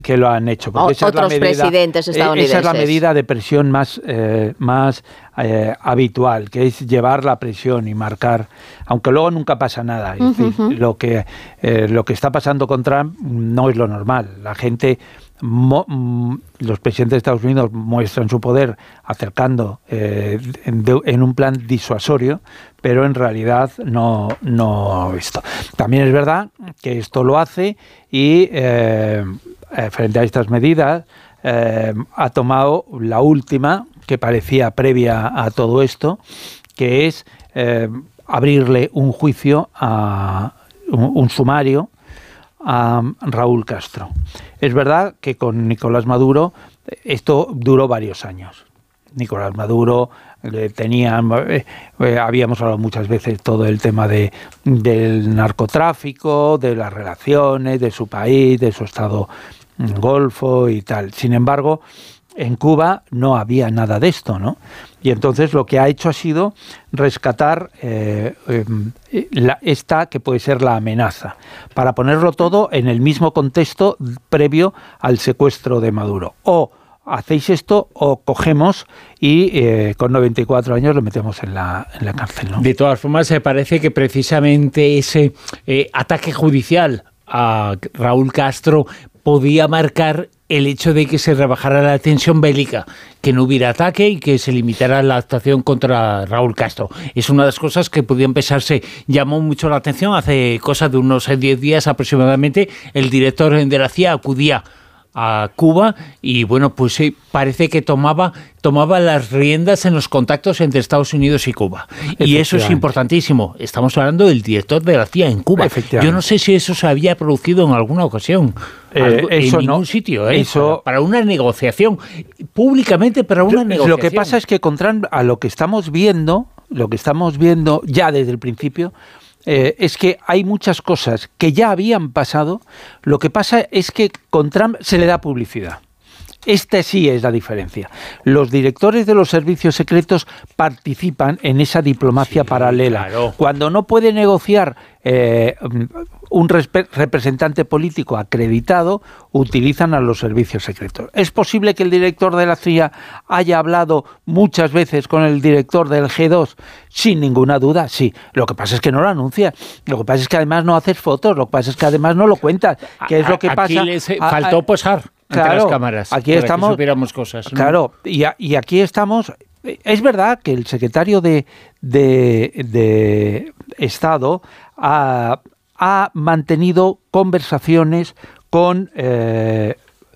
que lo han hecho. Porque Otros presidentes estadounidenses. Esa es la medida de presión más habitual, que es llevar la presión y marcar, aunque luego nunca pasa nada. Es decir, lo que está pasando con Trump no es lo normal. La gente, los presidentes de Estados Unidos muestran su poder acercando en un plan disuasorio, pero en realidad no esto. También es verdad que esto lo hace y frente a estas medidas ha tomado la última, que parecía previa a todo esto, que es abrirle un juicio, un sumario a Raúl Castro. Es verdad que con Nicolás Maduro esto duró varios años. Nicolás Maduro habíamos hablado muchas veces todo el tema del narcotráfico, de las relaciones, de su país, de su estado golfo y tal. Sin embargo, en Cuba no había nada de esto, ¿no? Y entonces lo que ha hecho ha sido rescatar esta que puede ser la amenaza, para ponerlo todo en el mismo contexto previo al secuestro de Maduro. O hacéis esto o cogemos y con 94 años lo metemos en la cárcel, ¿no? De todas formas, se parece que precisamente ese ataque judicial a Raúl Castro podía marcar el hecho de que se rebajara la tensión bélica, que no hubiera ataque y que se limitara la actuación contra Raúl Castro. Es una de las cosas que podían pensarse. Llamó mucho la atención. Hace cosa de unos 10 días aproximadamente, el director de la CIA acudía a Cuba y bueno, pues sí, parece que tomaba las riendas en los contactos entre Estados Unidos y Cuba. Y eso es importantísimo. Estamos hablando del director de la CIA en Cuba. Yo no sé si eso se había producido en alguna ocasión. En ningún sitio, para una negociación, públicamente para una negociación. Lo que pasa es que con Trump, a lo que estamos viendo ya desde el principio, es que hay muchas cosas que ya habían pasado. Lo que pasa es que con Trump se le da publicidad. Esta sí es la diferencia. Los directores de los servicios secretos participan en esa diplomacia paralela. Claro. Cuando no puede negociar un representante político acreditado, utilizan a los servicios secretos. ¿Es posible que el director de la CIA haya hablado muchas veces con el director del G2? Sin ninguna duda, sí. Lo que pasa es que no lo anuncia. Lo que pasa es que además no haces fotos. Lo que pasa es que además no lo cuentas. ¿Qué es lo que pasa? Aquí les faltó posar ante las cámaras. Aquí estamos, que supiéramos cosas, ¿no? Claro, y aquí estamos. Es verdad que el secretario de Estado ha mantenido conversaciones con el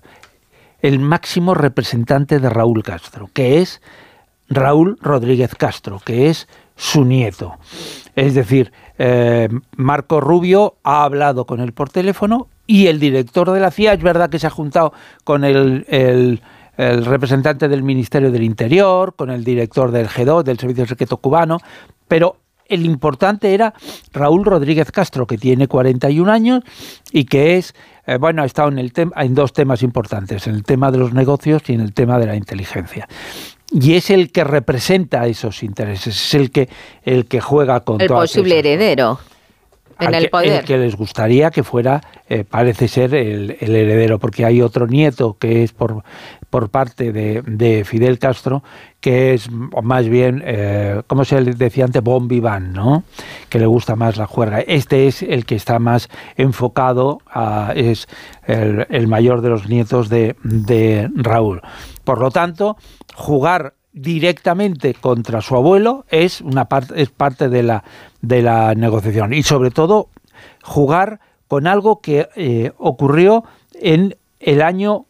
máximo representante de Raúl Castro, que es Raúl Rodríguez Castro, que es su nieto. Es decir, Marco Rubio ha hablado con él por teléfono y el director de la CIA, es verdad que se ha juntado con el representante del Ministerio del Interior, con el director del G2, del Servicio Secreto Cubano, pero el importante era Raúl Rodríguez Castro, que tiene 41 años y que es, ha estado en dos temas importantes, en el tema de los negocios y en el tema de la inteligencia. Y es el que representa esos intereses, es el que juega con el posible heredero en el poder. El que les gustaría que fuera, parece ser el heredero, porque hay otro nieto que es por parte de Fidel Castro, que es más bien, como se decía antes, bon vivant, ¿no? Que le gusta más la juerga. Este es el que está más enfocado, es el mayor de los nietos de Raúl. Por lo tanto, jugar directamente contra su abuelo es parte de la negociación, y sobre todo jugar con algo que ocurrió en el año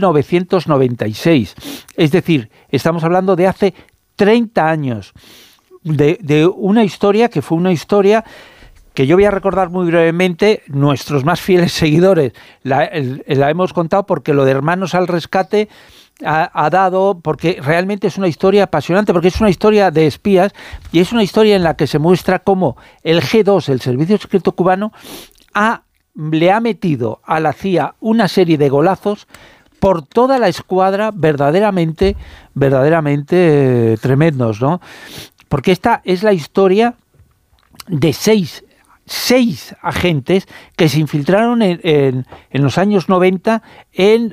1996, es decir, estamos hablando de hace 30 años, de una historia que fue una historia que yo voy a recordar muy brevemente. Nuestros más fieles seguidores la hemos contado, porque lo de Hermanos al Rescate ha dado, porque realmente es una historia apasionante, porque es una historia de espías y es una historia en la que se muestra cómo el G2, el Servicio Secreto Cubano, le ha metido a la CIA una serie de golazos por toda la escuadra verdaderamente tremendos, ¿no? Porque esta es la historia de seis agentes que se infiltraron en los años 90 en